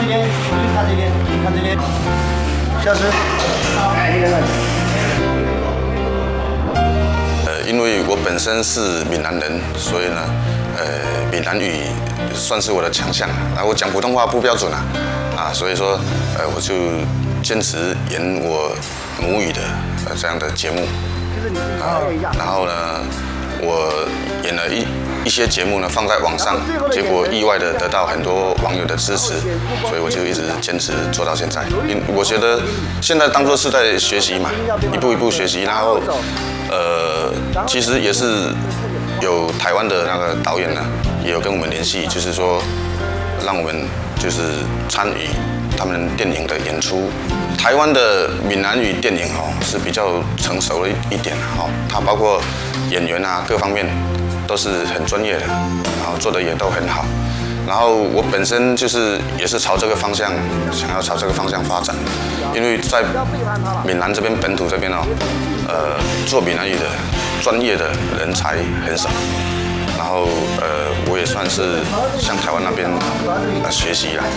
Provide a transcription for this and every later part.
这边，看这边，看这边。消失。 因为我本身是闽南人，所以呢，闽南语算是我的强项。然后我讲普通话不标准所以说，我就坚持演我母语的这样的节目。然后呢，我演了一些节目呢放在网上，结果意外的得到很多网友的支持，所以我就一直坚持做到现在。我觉得现在当作是在学习嘛，一步一步学习，然后其实也是有台湾的那个导演呢，也有跟我们联系，就是说让我们就是参与他们电影的演出。台湾的闽南语电影是比较成熟了一点它包括演员各方面都是很专业的，然后做的也都很好。然后我本身就是也是朝这个方向，想要朝这个方向发展，因为在闽南这边本土这边做闽南语的专业的人才很少。然后我也算是向台湾那边学习啦。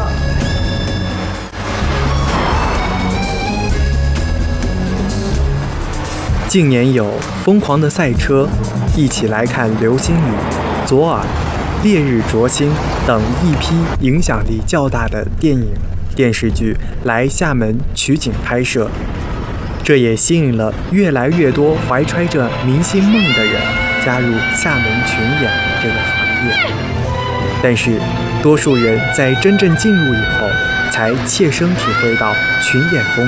近年有《疯狂的赛车》、一起来看流星雨、左耳、烈日灼心等一批影响力较大的电影、电视剧来厦门取景拍摄，这也吸引了越来越多怀揣着明星梦的人加入厦门群演这个行业。但是，多数人在真正进入以后，才切身体会到群演工